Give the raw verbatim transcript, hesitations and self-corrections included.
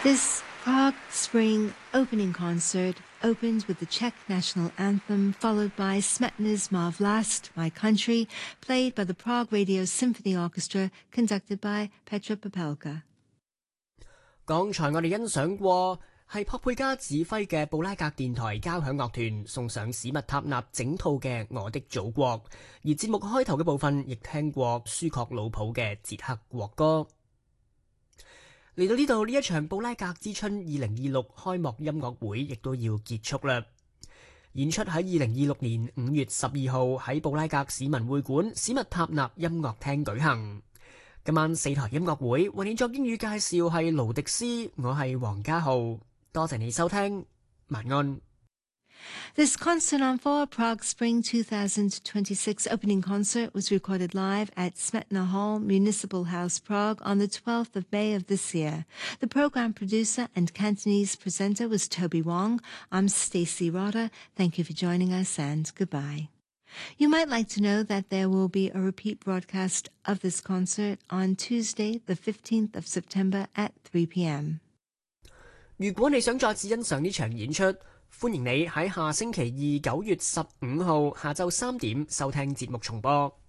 This Prague Spring opening concert opened with the Czech national anthem, followed by Smetana's Má Vlast, My Country, played by the Prague Radio Symphony Orchestra, conducted by Petra Popelka. 剛才我哋欣賞過係珀佩加指揮嘅布拉格電台交響樂團送上史密塔納整套嘅《我的祖國》，而節目開頭嘅部分亦聽過舒確魯普嘅捷克國歌。嚟到呢度，呢一場布拉格之春二零二六開幕音樂會亦都要結束啦。演出喺二零二六年五月十二號喺布拉格市民會館史密塔納音樂廳舉行。今晚四台音樂會為你作英語介紹係盧迪斯，我係黃家浩，多謝你收聽，晚安。 This Concert on four Prague Spring twenty twenty-six opening concert was recorded live at Smetana Hall, Municipal House, Prague on the twelfth of May of this year. The program producer and Cantonese presenter was Toby Wong. I'm Stacey Rotter. Thank you for joining us and goodbye. You might like to know that there will be a repeat broadcast of this concert on Tuesday, the fifteenth of September at three p.m. 如果你想再次欣賞呢場演出，歡迎你喺下星期二九月十五號下晝三點收聽節目重播。